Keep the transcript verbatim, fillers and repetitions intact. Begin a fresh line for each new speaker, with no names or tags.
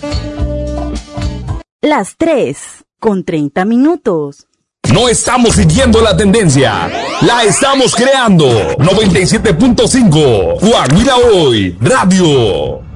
Las tres, con treinta minutos.
No estamos siguiendo la tendencia, la estamos creando. noventa y siete punto cinco, Guajira Hoy, Radio.